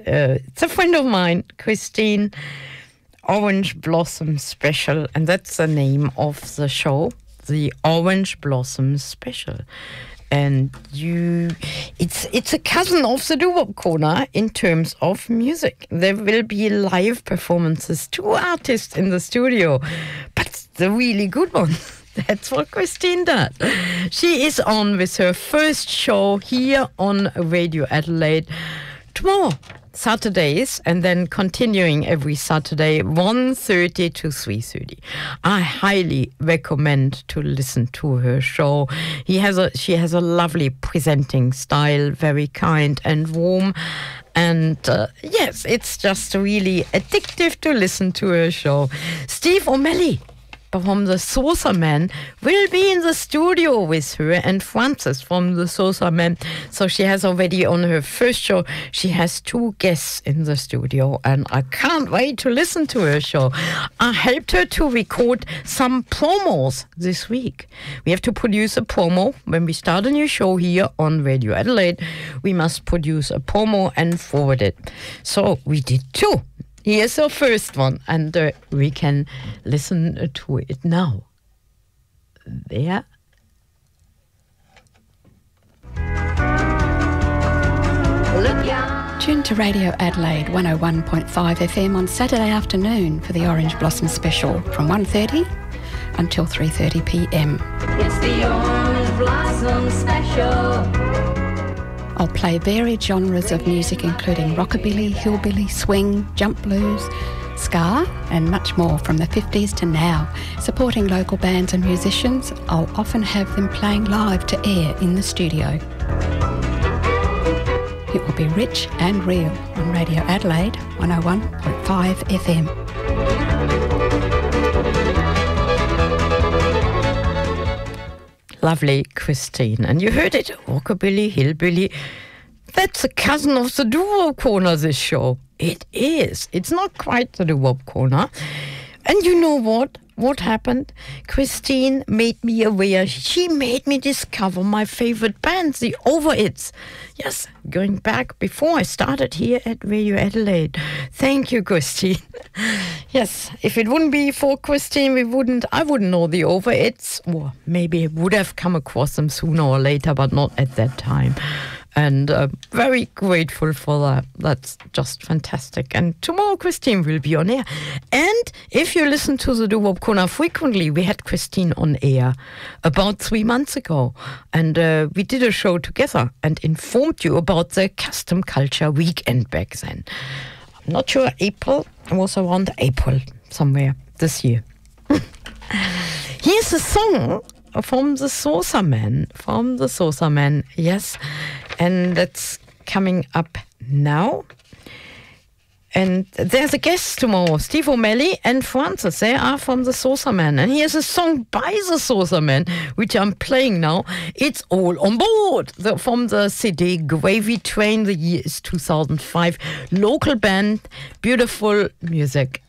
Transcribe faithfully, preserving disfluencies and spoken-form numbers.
uh, it's a friend of mine, Christine, Orange Blossom Special, and that's the name of the show, the Orange Blossom Special. And you, it's it's a cousin of the Doo-Wop Corner in terms of music. There will be live performances, two artists in the studio, but the really good ones. That's what Christine does. She is on with her first show here on Radio Adelaide tomorrow, Saturdays, and then continuing every Saturday, one thirty to three thirty. I highly recommend to listen to her show. He has a, she has a lovely presenting style, very kind and warm. And uh, yes, it's just really addictive to listen to her show. Steve O'Malley from the Saucer Man will be in the studio with her, and Frances from the Saucer Man. So she has already on her first show, she has two guests in the studio, and I can't wait to listen to her show. I helped her to record some promos this week. We have to produce a promo. When we start a new show here on Radio Adelaide, we must produce a promo and forward it. So we did two. Here's our first one, and uh, we can listen to it now. There. Tune to Radio Adelaide one oh one point five F M on Saturday afternoon for the Orange Blossom Special from one thirty until three thirty p m. It's the Orange Blossom Special. I'll play varied genres of music including rockabilly, hillbilly, swing, jump blues, ska and much more from the fifties to now. Supporting local bands and musicians, I'll often have them playing live to air in the studio. It will be rich and real on Radio Adelaide one oh one point five F M. Lovely Christine. And you heard it, rockabilly, hillbilly. That's a cousin of the Doo-Wop Corner, this show. It is. It's not quite the Doo-Wop Corner. And you know what? What happened? Christine made me aware. She made me discover my favorite bands, the Over-Its. Yes, going back before I started here at Radio Adelaide. Thank you, Christine. Yes, if it wouldn't be for Christine, we wouldn't, I wouldn't know the Over-Its. Or maybe I would have come across them sooner or later, but not at that time. And uh, very grateful for that. That's just fantastic. And tomorrow Christine will be on air. And if you listen to the Doo-Wop Corner frequently, we had Christine on air about three months ago. And uh, we did a show together and informed you about the Custom Culture Weekend back then. I'm not sure, April. It was around April somewhere this year. Here's a song from the Saucer Man. From the Saucer Man, yes. And that's coming up now. And there's a guest tomorrow, Steve O'Malley and Frances. They are from the Saucer Man. And here's a song by the Saucer Man, which I'm playing now. It's All on Board, the, from the C D Gravy Train. The year is two thousand five. Local band, beautiful music.